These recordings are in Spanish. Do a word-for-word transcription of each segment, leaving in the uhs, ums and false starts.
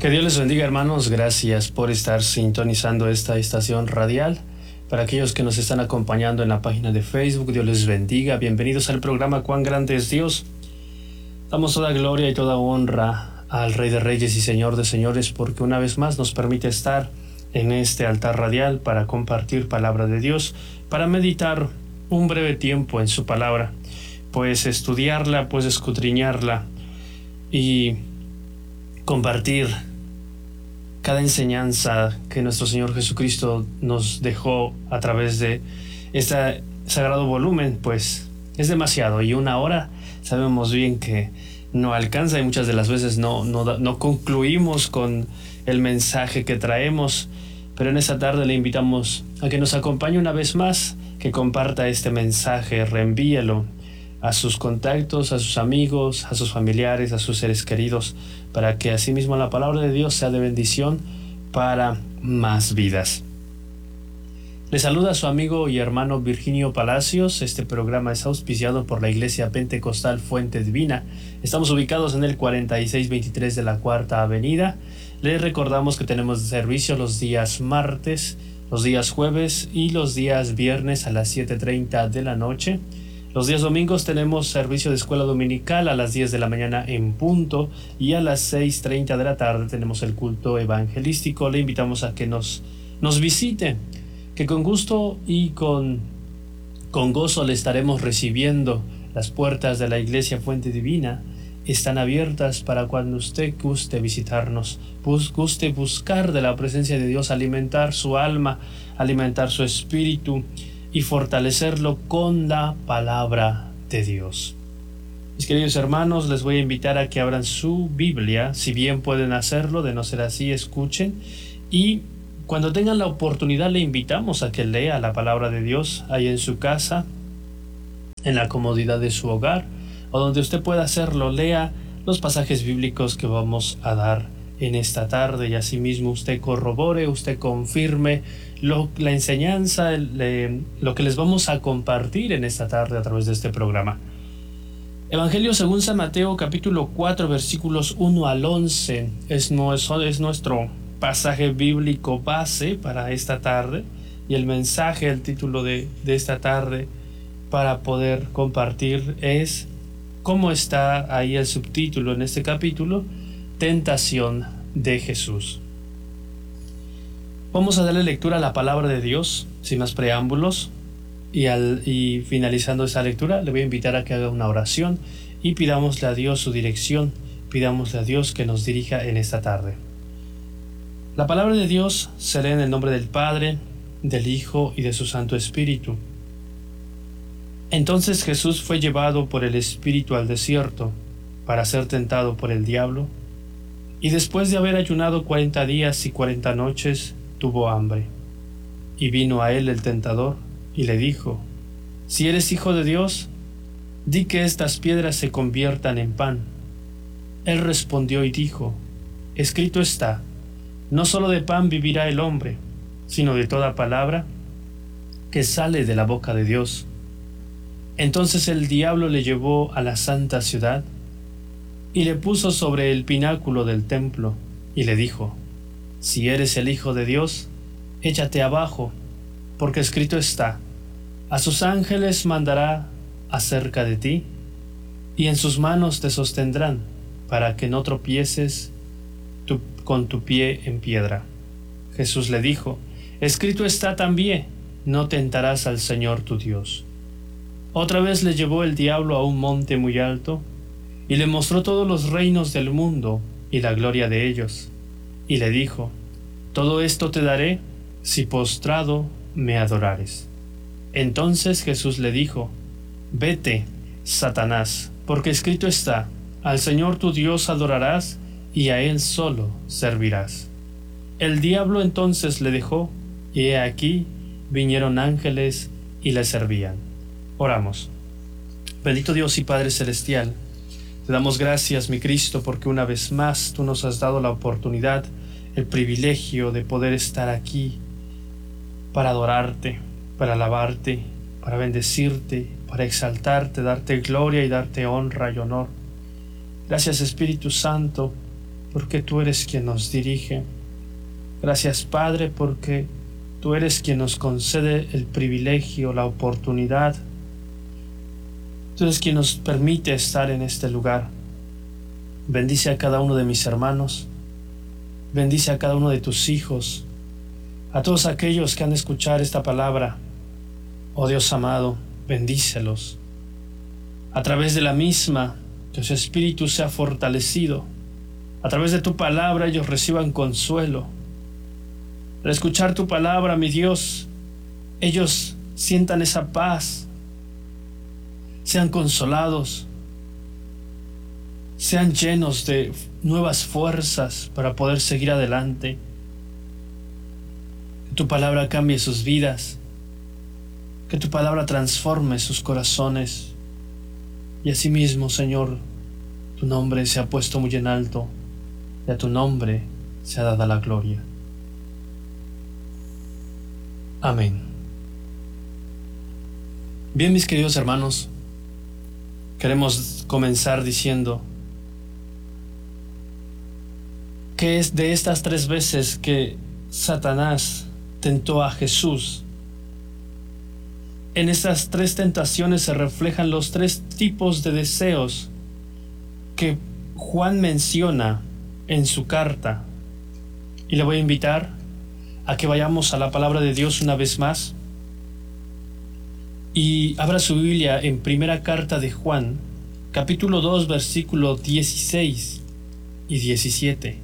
Que Dios les bendiga, hermanos. Gracias por estar sintonizando esta estación radial. Para aquellos que nos están acompañando en la página de Facebook, Dios les bendiga. Bienvenidos al programa Cuán Grande es Dios. Damos toda gloria y toda honra al Rey de Reyes y Señor de Señores, porque una vez más nos permite estar en este altar radial para compartir palabra de Dios, para meditar un breve tiempo en su palabra, pues estudiarla, pues escudriñarla y compartir cada enseñanza que nuestro Señor Jesucristo nos dejó a través de este sagrado volumen. Pues es demasiado, y una hora sabemos bien que no alcanza, y muchas de las veces no, no, no concluimos con el mensaje que traemos. Pero en esta tarde le invitamos a que nos acompañe una vez más, que comparta este mensaje, reenvíelo a sus contactos, a sus amigos, a sus familiares, a sus seres queridos, para que asimismo la palabra de Dios sea de bendición para más vidas. Le saluda a su amigo y hermano Virginio Palacios. Este programa es auspiciado por la Iglesia Pentecostal Fuente Divina. Estamos ubicados en el cuarenta y seis veintitrés de la Cuarta Avenida. Les recordamos que tenemos servicio los días martes, los días jueves y los días viernes a las siete treinta de la noche. Los días domingos tenemos servicio de escuela dominical a las diez de la mañana en punto, y a las seis treinta de la tarde tenemos el culto evangelístico. Le invitamos a que nos, nos visite, que con gusto y con, con gozo le estaremos recibiendo. Las puertas de la Iglesia Fuente Divina están abiertas para cuando usted guste visitarnos, bus, guste buscar de la presencia de Dios, alimentar su alma, alimentar su espíritu y fortalecerlo con la palabra de Dios. Mis queridos hermanos, les voy a invitar a que abran su Biblia, si bien pueden hacerlo. De no ser así, escuchen, y cuando tengan la oportunidad le invitamos a que lea la palabra de Dios ahí en su casa, en la comodidad de su hogar, o donde usted pueda hacerlo. Lea los pasajes bíblicos que vamos a dar en esta tarde, y asimismo usted corrobore, usted confirme lo, la enseñanza, el, eh, lo que les vamos a compartir en esta tarde a través de este programa. Evangelio según San Mateo, capítulo cuatro, versículos uno al once, es, no, es, es nuestro pasaje bíblico base para esta tarde, y el mensaje, el título de, de esta tarde para poder compartir es, ¿cómo está ahí el subtítulo en este capítulo? Tentación de Jesús. Vamos a darle lectura a la palabra de Dios sin más preámbulos, y, al, y finalizando esta lectura le voy a invitar a que haga una oración y pidámosle a Dios su dirección, pidámosle a Dios que nos dirija en esta tarde. La palabra de Dios se lee en el nombre del Padre, del Hijo y de su Santo Espíritu. Entonces Jesús fue llevado por el Espíritu al desierto para ser tentado por el diablo, y después de haber ayunado cuarenta días y cuarenta noches, tuvo hambre. Y vino a él el tentador, y le dijo: Si eres hijo de Dios, di que estas piedras se conviertan en pan. Él respondió y dijo: Escrito está, no solo de pan vivirá el hombre, sino de toda palabra que sale de la boca de Dios. Entonces el diablo le llevó a la santa ciudad, y le puso sobre el pináculo del templo, y le dijo: Si eres el Hijo de Dios, échate abajo, porque escrito está, a sus ángeles mandará acerca de ti, y en sus manos te sostendrán, para que no tropieces tu, con tu pie en piedra. Jesús le dijo: Escrito está también, no tentarás al Señor tu Dios. Otra vez le llevó el diablo a un monte muy alto, y le mostró todos los reinos del mundo y la gloria de ellos, y le dijo: Todo esto te daré si postrado me adorares. Entonces Jesús le dijo: Vete, Satanás, porque escrito está, al Señor tu Dios adorarás, y a Él solo servirás. El diablo entonces le dejó, y he aquí vinieron ángeles y le servían. Oramos. Bendito Dios y Padre Celestial, te damos gracias, mi Cristo, porque una vez más tú nos has dado la oportunidad, el privilegio de poder estar aquí para adorarte, para alabarte, para bendecirte, para exaltarte, darte gloria y darte honra y honor. Gracias, Espíritu Santo, porque tú eres quien nos dirige. Gracias, Padre, porque tú eres quien nos concede el privilegio, la oportunidad. Tú eres quien nos permite estar en este lugar. Bendice a cada uno de mis hermanos. Bendice a cada uno de tus hijos. A todos aquellos que han de escuchar esta palabra. Oh Dios amado, bendícelos. A través de la misma, que su espíritu sea fortalecido. A través de tu palabra ellos reciban consuelo. Al escuchar tu palabra, mi Dios, ellos sientan esa paz, sean consolados, sean llenos de nuevas fuerzas para poder seguir adelante. Que tu palabra cambie sus vidas, que tu palabra transforme sus corazones. Y asimismo, Señor, tu nombre se ha puesto muy en alto y a tu nombre se ha dado la gloria. Amén. Bien, mis queridos hermanos, queremos comenzar diciendo que es de estas tres veces que Satanás tentó a Jesús. En estas tres tentaciones se reflejan los tres tipos de deseos que Juan menciona en su carta. Y le voy a invitar a que vayamos a la palabra de Dios una vez más y abra su Biblia en primera carta de Juan, capítulo dos, versículos dieciséis y diecisiete.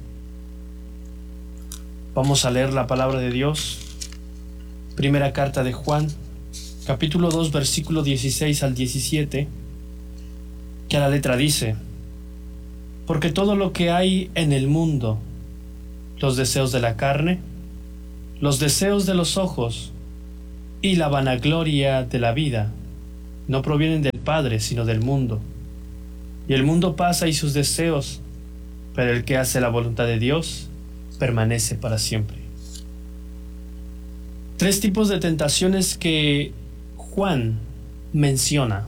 Vamos a leer la palabra de Dios. Primera carta de Juan, capítulo dos, versículo dieciséis al diecisiete, que a la letra dice: porque todo lo que hay en el mundo, los deseos de la carne, los deseos de los ojos y la vanagloria de la vida, no provienen del Padre, sino del mundo. Y el mundo pasa y sus deseos, pero el que hace la voluntad de Dios permanece para siempre. Tres tipos de tentaciones que Juan menciona: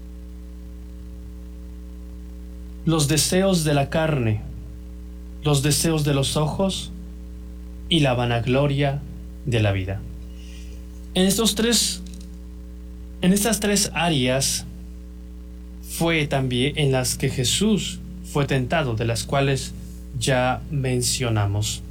los deseos de la carne, los deseos de los ojos y la vanagloria de la vida. En estos tres, en estas tres áreas fue también en las que Jesús fue tentado, de las cuales ya mencionamos.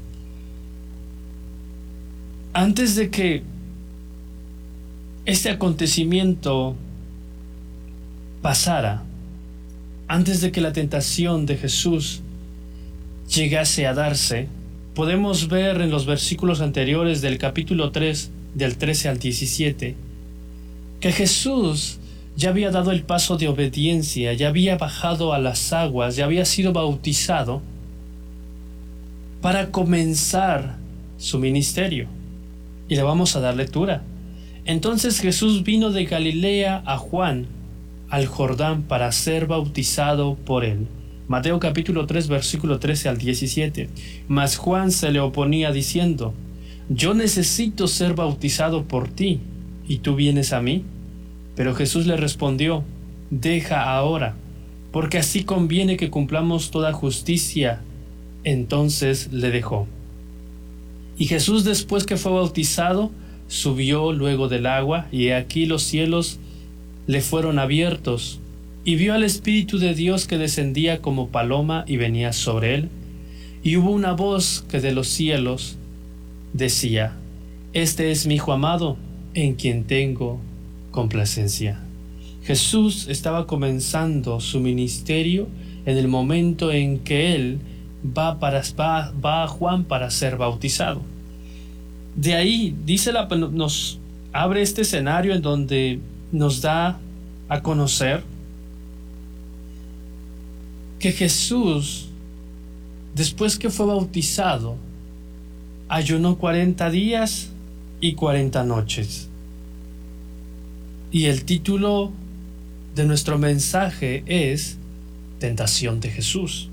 Antes de que este acontecimiento pasara, antes de que la tentación de Jesús llegase a darse, podemos ver en los versículos anteriores del capítulo tres, del trece al diecisiete, que Jesús ya había dado el paso de obediencia, ya había bajado a las aguas, ya había sido bautizado para comenzar su ministerio. Y le vamos a dar lectura. Entonces Jesús vino de Galilea a Juan, al Jordán, para ser bautizado por él. Mateo capítulo tres, versículo trece al diecisiete. Mas Juan se le oponía diciendo: yo necesito ser bautizado por ti, ¿y tú vienes a mí? Pero Jesús le respondió: deja ahora, porque así conviene que cumplamos toda justicia. Entonces le dejó. Y Jesús, después que fue bautizado, subió luego del agua, y he aquí los cielos le fueron abiertos, y vio al Espíritu de Dios que descendía como paloma y venía sobre él. Y hubo una voz que de los cielos decía: este es mi Hijo amado, en quien tengo complacencia. Jesús estaba comenzando su ministerio en el momento en que él va, para, va, va a Juan para ser bautizado. De ahí dice la, nos abre este escenario en donde nos da a conocer que Jesús, después que fue bautizado, ayunó cuarenta días y cuarenta noches. Y el título de nuestro mensaje es Tentación de Jesús.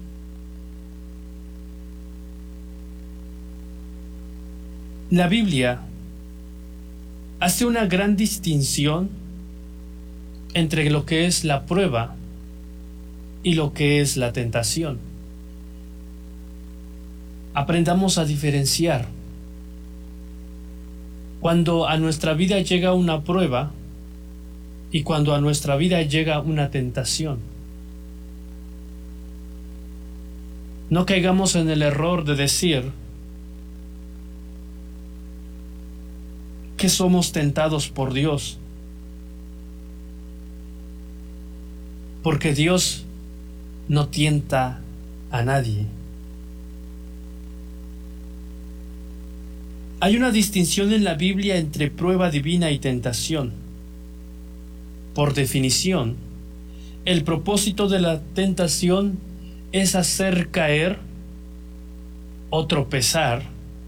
La Biblia hace una gran distinción entre lo que es la prueba y lo que es la tentación. aprendamos a diferenciar. Cuando a nuestra vida llega una prueba y cuando a nuestra vida llega una tentación. No caigamos en el error de decir que somos tentados por Dios, porque Dios no tienta a nadie. Hay una distinción en la Biblia entre prueba divina y tentación. Por definición, el propósito de la tentación es hacer caer o tropezar,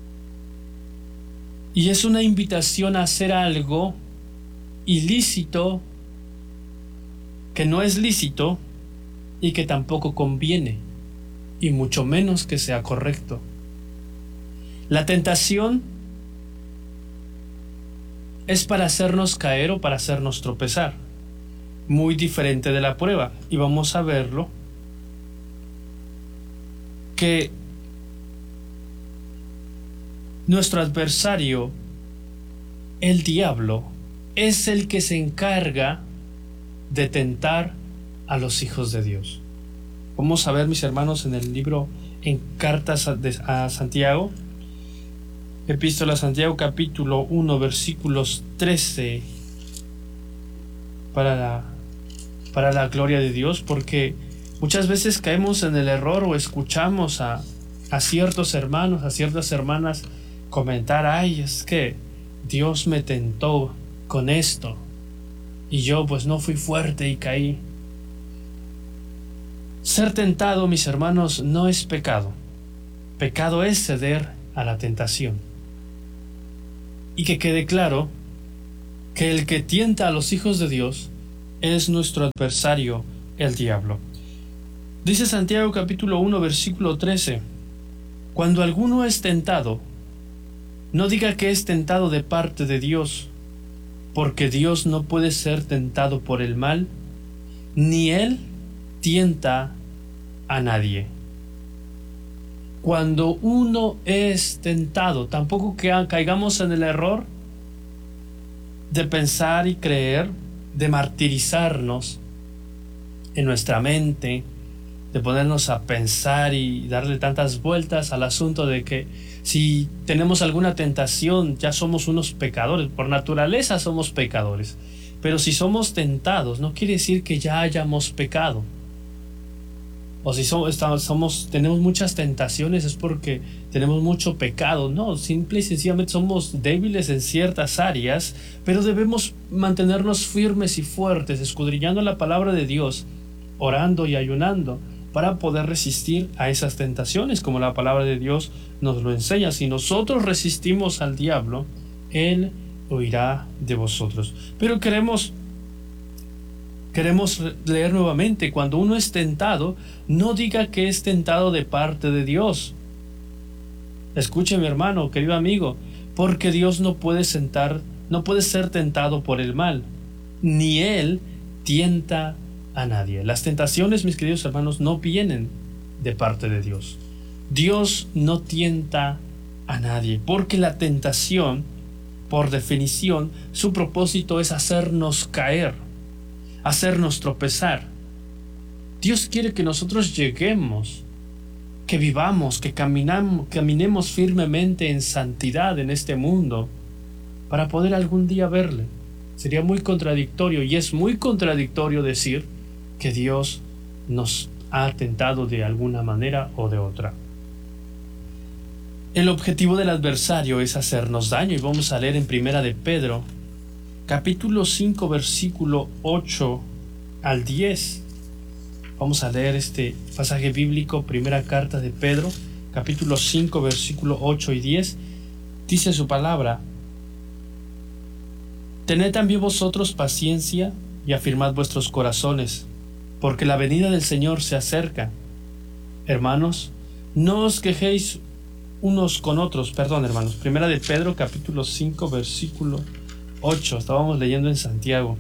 y es una invitación a hacer algo ilícito que no es lícito y que tampoco conviene, y mucho menos que sea correcto. La tentación es para hacernos caer o para hacernos tropezar, muy diferente de la prueba, y vamos a verlo, que nuestro adversario, el diablo, es el que se encarga de tentar a los hijos de Dios. Vamos a ver, mis hermanos, en el libro, en Cartas a Santiago, Epístola a Santiago, capítulo uno, versículos trece, para la, para la gloria de Dios, porque muchas veces caemos en el error o escuchamos a, a ciertos hermanos, a ciertas hermanas comentar: ay, es que Dios me tentó con esto y yo pues no fui fuerte y caí. Ser tentado, mis hermanos, no es pecado. Pecado es ceder a la tentación. Y que quede claro que el que tienta a los hijos de Dios es nuestro adversario, el diablo. Dice Santiago capítulo uno, versículo trece: cuando alguno es tentado, no diga que es tentado de parte de Dios, porque Dios no puede ser tentado por el mal, ni Él tienta a nadie. Cuando uno es tentado, tampoco que caigamos en el error de pensar y creer, de martirizarnos en nuestra mente, de ponernos a pensar y darle tantas vueltas al asunto de que si tenemos alguna tentación ya somos unos pecadores. Por naturaleza somos pecadores, pero si somos tentados no quiere decir que ya hayamos pecado. O si somos, estamos, somos, tenemos muchas tentaciones es porque tenemos mucho pecado. No, simple y sencillamente somos débiles en ciertas áreas, pero debemos mantenernos firmes y fuertes, escudriñando la palabra de Dios, orando y ayunando, para poder resistir a esas tentaciones, como la palabra de Dios nos lo enseña. Si nosotros resistimos al diablo, él huirá de vosotros. Pero queremos Queremos leer nuevamente: cuando uno es tentado, no diga que es tentado de parte de Dios. Escuche, mi hermano, querido amigo, porque Dios no puede sentar, no puede ser tentado por el mal, ni Él tienta a nadie. Las tentaciones, mis queridos hermanos, no vienen de parte de Dios. Dios no tienta a nadie, porque la tentación, por definición, su propósito es hacernos caer, hacernos tropezar. Dios quiere que nosotros lleguemos, que vivamos, que caminamos, caminemos firmemente en santidad en este mundo, para poder algún día verle. Sería muy contradictorio, y es muy contradictorio decir que Dios nos ha tentado de alguna manera o de otra. El objetivo del adversario es hacernos daño, y vamos a leer en Primera de Pedro, capítulo cinco, versículo ocho al diez. Vamos a leer este pasaje bíblico, primera carta de Pedro, capítulo cinco, versículo ocho y diez. Dice su palabra: tened también vosotros paciencia y afirmad vuestros corazones, porque la venida del Señor se acerca. Hermanos, no os quejéis unos con otros. Perdón, hermanos. Primera de Pedro, capítulo cinco, versículo ocho. Estábamos leyendo en Santiago.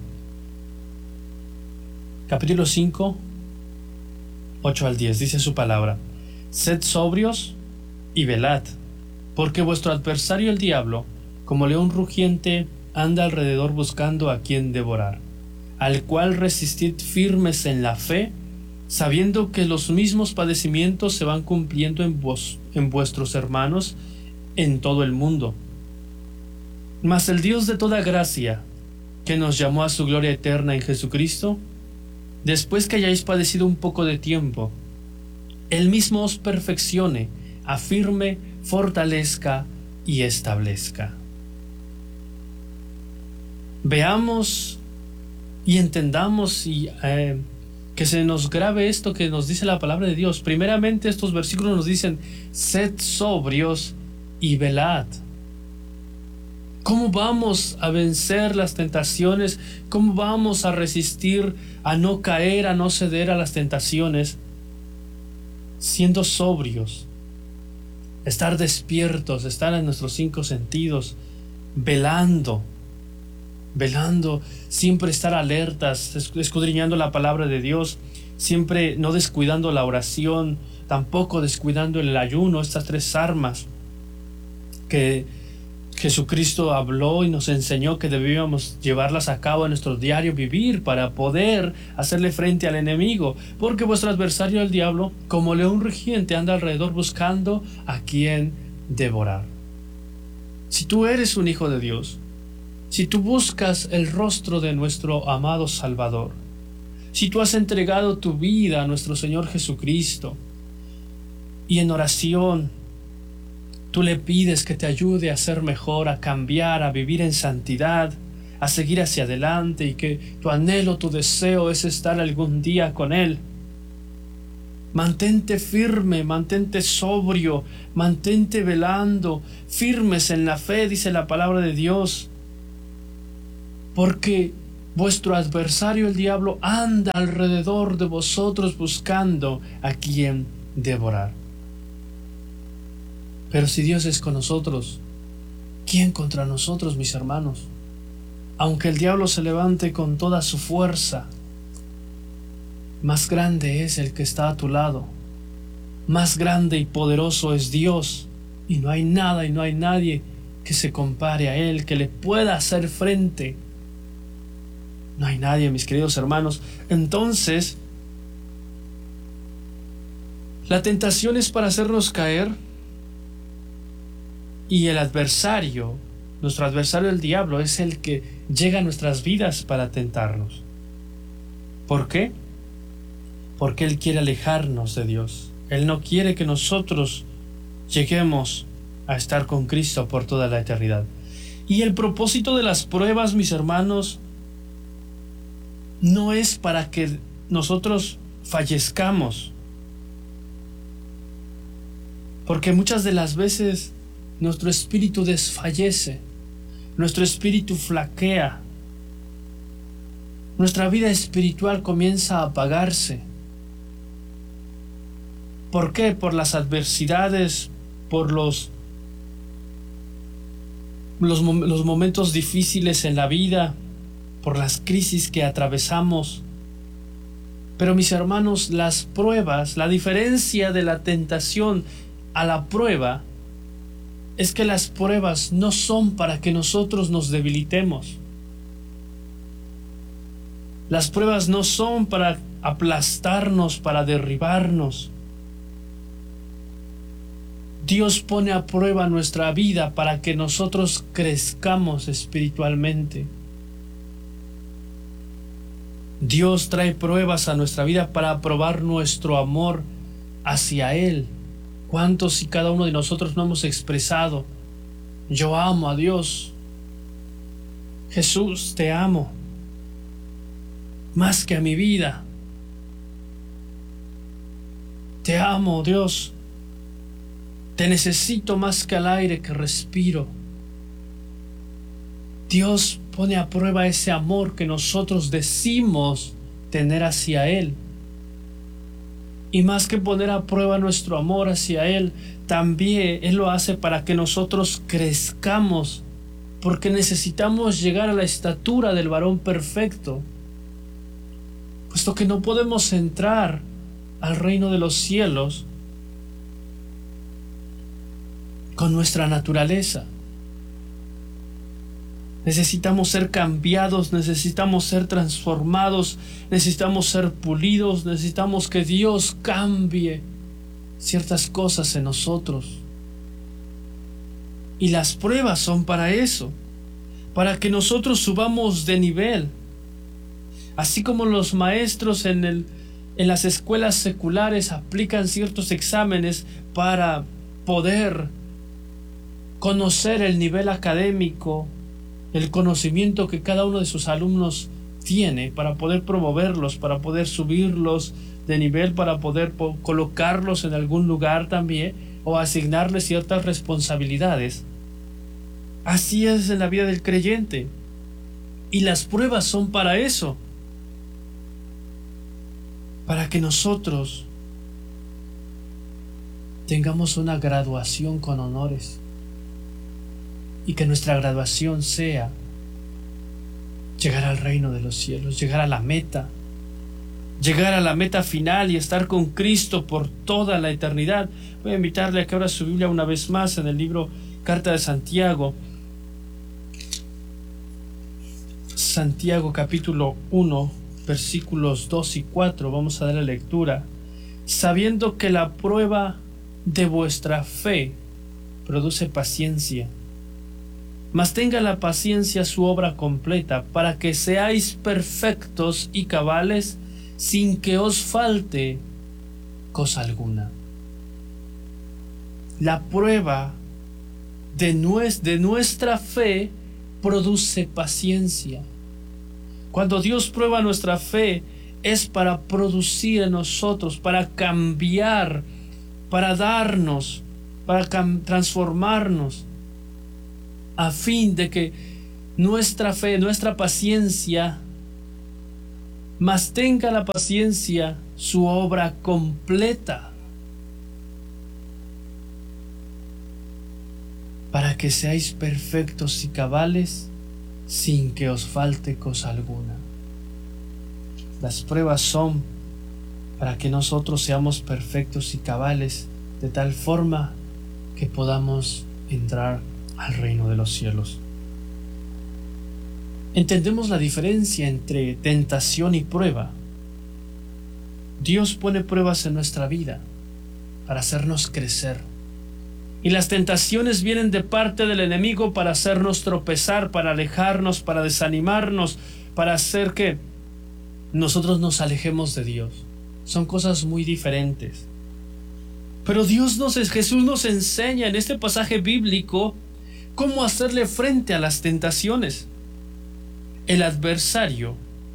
Capítulo cinco, ocho al diez. Dice su palabra: sed sobrios y velad, porque vuestro adversario el diablo, como león rugiente, anda alrededor buscando a quien devorar, al cual resistid firmes en la fe, sabiendo que los mismos padecimientos se van cumpliendo en vos, en vuestros hermanos en todo el mundo. Mas el Dios de toda gracia, que nos llamó a su gloria eterna en Jesucristo, después que hayáis padecido un poco de tiempo, Él mismo os perfeccione, afirme, fortalezca y establezca. Veamos y entendamos y eh, que se nos grabe esto que nos dice la palabra de Dios. Primeramente, estos versículos nos dicen: sed sobrios y velad. ¿Cómo vamos a vencer las tentaciones? ¿Cómo vamos a resistir, a no caer, a no ceder a las tentaciones? Siendo sobrios, estar despiertos, estar en nuestros cinco sentidos, velando, velando, siempre estar alertas, escudriñando la palabra de Dios, siempre no descuidando la oración, tampoco descuidando el ayuno, estas tres armas que Jesucristo habló y nos enseñó que debíamos llevarlas a cabo en nuestro diario vivir para poder hacerle frente al enemigo, porque vuestro adversario el diablo, como león rugiente, anda alrededor buscando a quien devorar. Si tú eres un hijo de Dios, si tú buscas el rostro de nuestro amado Salvador, si tú has entregado tu vida a nuestro Señor Jesucristo y en oración tú le pides que te ayude a ser mejor, a cambiar, a vivir en santidad, a seguir hacia adelante, y que tu anhelo, tu deseo es estar algún día con Él, mantente firme, mantente sobrio, mantente velando, firmes en la fe, dice la palabra de Dios, porque vuestro adversario el diablo anda alrededor de vosotros buscando a quien devorar. Pero si Dios es con nosotros, ¿quién contra nosotros, mis hermanos? Aunque el diablo se levante con toda su fuerza, más grande es el que está a tu lado, más grande y poderoso es Dios, y no hay nada y no hay nadie que se compare a Él, que le pueda hacer frente. No hay nadie, mis queridos hermanos. Entonces, la tentación es para hacernos caer, y el adversario, nuestro adversario el diablo, es el que llega a nuestras vidas para tentarnos. ¿Por qué? Porque Él quiere alejarnos de Dios. Él no quiere que nosotros lleguemos a estar con Cristo por toda la eternidad. Y el propósito de las pruebas, mis hermanos, no es para que nosotros fallezcamos. Porque muchas de las veces nuestro espíritu desfallece, nuestro espíritu flaquea, nuestra vida espiritual comienza a apagarse. ¿Por qué? Por las adversidades, por los, los, los momentos difíciles en la vida, por las crisis que atravesamos. Pero mis hermanos, las pruebas, la diferencia de la tentación a la prueba, es que las pruebas no son para que nosotros nos debilitemos. Las pruebas no son para aplastarnos, para derribarnos. Dios pone a prueba nuestra vida para que nosotros crezcamos espiritualmente. Dios trae pruebas a nuestra vida para probar nuestro amor hacia Él. ¿Cuántos y cada uno de nosotros no hemos expresado: yo amo a Dios? Jesús, te amo más que a mi vida. Te amo, Dios. Te necesito más que al aire que respiro. Dios pone a prueba ese amor que nosotros decimos tener hacia Él. Y más que poner a prueba nuestro amor hacia Él, también Él lo hace para que nosotros crezcamos, porque necesitamos llegar a la estatura del varón perfecto, puesto que no podemos entrar al reino de los cielos con nuestra naturaleza. Necesitamos ser cambiados, necesitamos ser transformados, necesitamos ser pulidos, necesitamos que Dios cambie ciertas cosas en nosotros. Y las pruebas son para eso, para que nosotros subamos de nivel. Así como los maestros en, el, en las escuelas seculares aplican ciertos exámenes para poder conocer el nivel académico, el conocimiento que cada uno de sus alumnos tiene, para poder promoverlos, para poder subirlos de nivel, para poder po- colocarlos en algún lugar también, o asignarles ciertas responsabilidades. Así es en la vida del creyente. Y las pruebas son para eso, para que nosotros tengamos una graduación con honores, y que nuestra graduación sea llegar al reino de los cielos, llegar a la meta, llegar a la meta final y estar con Cristo por toda la eternidad. Voy a invitarle a que abra su Biblia una vez más en el libro Carta de Santiago. Santiago capítulo uno, versículos dos y cuatro. Vamos a dar la lectura. Sabiendo que la prueba de vuestra fe produce paciencia, mas tenga la paciencia su obra completa, para que seáis perfectos y cabales, sin que os falte cosa alguna. La prueba de, nues- de nuestra fe produce paciencia. Cuando Dios prueba nuestra fe, es para producir en nosotros, para cambiar, para darnos, para cam- transformarnos, a fin de que nuestra fe, nuestra paciencia, mas tenga la paciencia su obra completa, para que seáis perfectos y cabales, sin que os falte cosa alguna. Las pruebas son para que nosotros seamos perfectos y cabales, de tal forma que podamos entrar al reino de los cielos. ¿Entendemos la diferencia entre tentación y prueba? Dios pone pruebas en nuestra vida para hacernos crecer. Y las tentaciones vienen de parte del enemigo para hacernos tropezar, para alejarnos, para desanimarnos, para hacer que nosotros nos alejemos de Dios. Son cosas muy diferentes. Pero Dios nos, Jesús nos enseña en este pasaje bíblico cómo hacerle frente a las tentaciones. El adversario,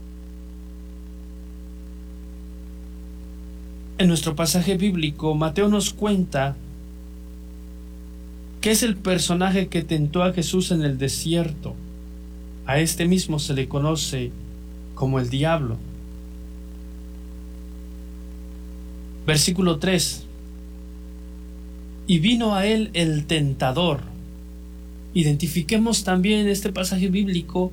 en nuestro pasaje bíblico, Mateo nos cuenta que es el personaje que tentó a Jesús en el desierto. A este mismo se le conoce como el diablo. Versículo tres. Y vino a él el tentador. Identifiquemos también en este pasaje bíblico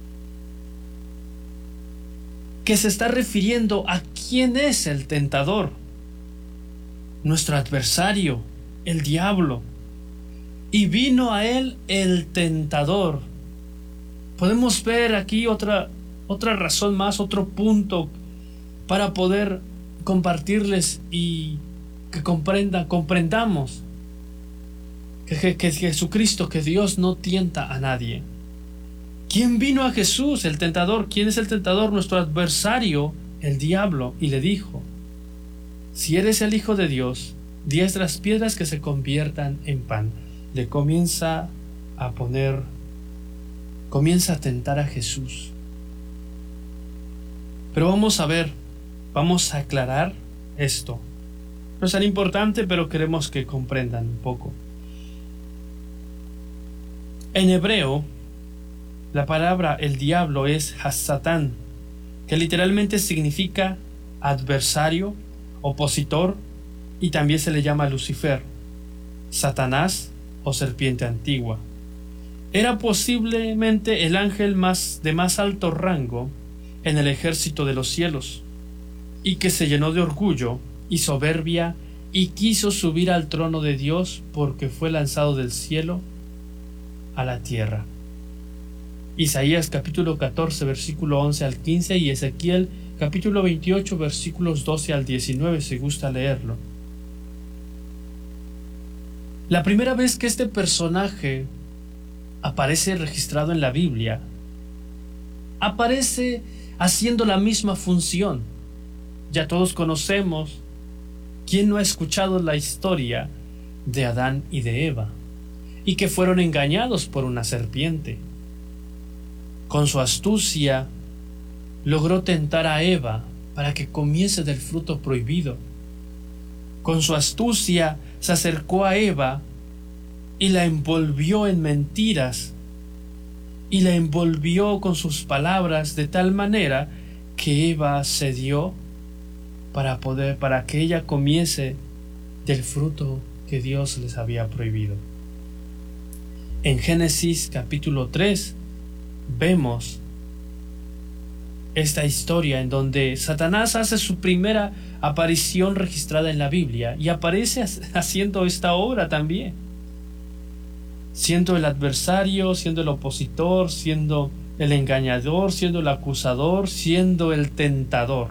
que se está refiriendo a quién es el tentador. Nuestro adversario, el diablo. Y vino a él el tentador. Podemos ver aquí otra, otra razón más, otro punto para poder compartirles y que comprendan, comprendamos que, que Jesucristo, que Dios no tienta a nadie. ¿Quién vino a Jesús? El tentador. ¿Quién es el tentador? Nuestro adversario, el diablo. Y le dijo: si eres el Hijo de Dios, di a estas piedras que se conviertan en pan. Le comienza a poner, comienza a tentar a Jesús. Pero vamos a ver, vamos a aclarar esto. No es tan importante, pero queremos que comprendan un poco. En hebreo, la palabra el diablo es Hasatán, que literalmente significa adversario, opositor, y también se le llama Lucifer, Satanás o serpiente antigua. Era posiblemente el ángel más de más alto rango en el ejército de los cielos, y que se llenó de orgullo y soberbia y quiso subir al trono de Dios porque fue lanzado del cielo a la tierra. Isaías capítulo catorce versículo once al quince y Ezequiel capítulo veintiocho versículos doce al diecinueve si gusta leerlo. La primera vez que este personaje aparece registrado en la Biblia, aparece haciendo la misma función. Ya todos conocemos. ¿Quién no ha escuchado la historia de Adán y de Eva? Y que fueron engañados por una serpiente. Con su astucia logró tentar a Eva para que comiese del fruto prohibido. Con su astucia se acercó a Eva y la envolvió en mentiras y la envolvió con sus palabras de tal manera que Eva cedió para poder, para que ella comiese del fruto que Dios les había prohibido. En Génesis capítulo tres vemos esta historia en donde Satanás hace su primera aparición registrada en la Biblia y aparece haciendo esta obra también, siendo el adversario, siendo el opositor, siendo el engañador, siendo el acusador, siendo el tentador.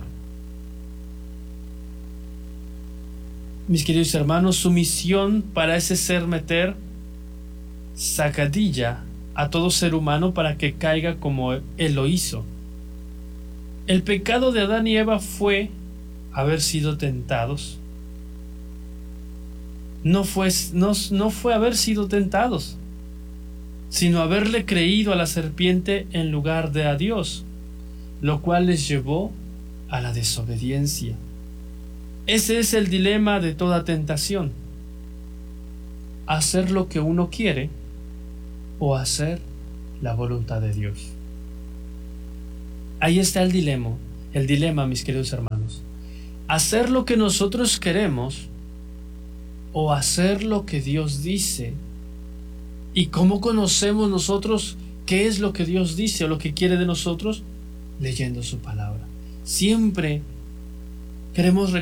Mis queridos hermanos, su misión parece ser meter zancadilla a todo ser humano para que caiga como él lo hizo. El pecado de Adán y Eva fue haber sido tentados. No fue, no, no fue haber sido tentados, sino haberle creído a la serpiente en lugar de a Dios, lo cual les llevó a la desobediencia. Ese es el dilema de toda tentación: hacer lo que uno quiere o hacer la voluntad de Dios. Ahí está el dilema, el dilema, mis queridos hermanos: hacer lo que nosotros queremos o hacer lo que Dios dice. ¿Y cómo conocemos nosotros qué es lo que Dios dice o lo que quiere de nosotros? Leyendo su palabra. Siempre queremos